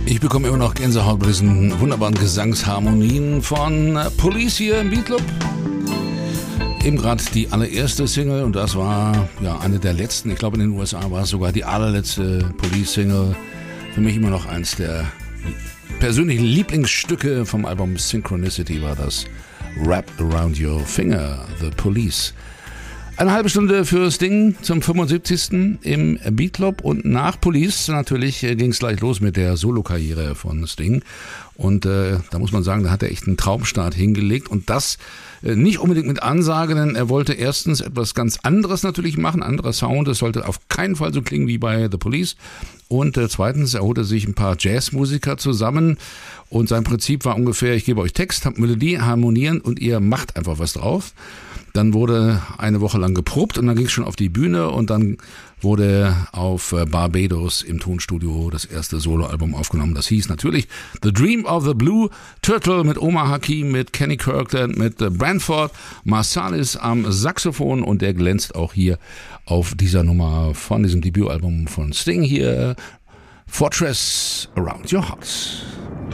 Ich bekomme immer noch Gänsehaut bei diesen wunderbaren Gesangsharmonien von Police hier im Beat Club. Eben gerade die allererste Single und das war ja eine der letzten. Ich glaube in den USA war es sogar die allerletzte Police-Single. Für mich immer noch eins der persönlichen Lieblingsstücke vom Album Synchronicity war das Wrap Around Your Finger, The Police. Eine halbe Stunde fürs Ding zum 75. im Beat Club und nach Police natürlich ging es gleich los mit der Solokarriere von Sting und da muss man sagen, da hat er echt einen Traumstart hingelegt und das nicht unbedingt mit Ansage, denn er wollte erstens etwas ganz anderes natürlich machen, anderer Sound, es sollte auf keinen Fall so klingen wie bei The Police und zweitens, er holte sich ein paar Jazzmusiker zusammen und sein Prinzip war ungefähr, ich gebe euch Text, habt Melodie, harmonieren und ihr macht einfach was drauf. Dann wurde eine Woche lang geprobt und dann ging es schon auf die Bühne und dann wurde auf Barbados im Tonstudio das erste Soloalbum aufgenommen. Das hieß natürlich The Dream of the Blue Turtle mit Omar Hakim, mit Kenny Kirkland, mit Branford Marsalis am Saxophon und der glänzt auch hier auf dieser Nummer von diesem Debütalbum von Sting hier, Fortress Around Your House.